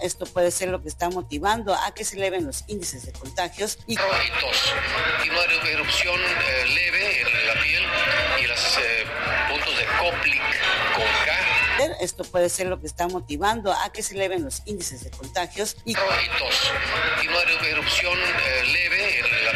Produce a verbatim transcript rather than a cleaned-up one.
Esto puede ser lo que está motivando a que se eleven los índices de contagios y tos y una erupción eh, leve en la piel y los eh, puntos de Koplik con K. Esto puede ser lo que está motivando a que se eleven los índices de contagios y tos y una erupción eh, leve en la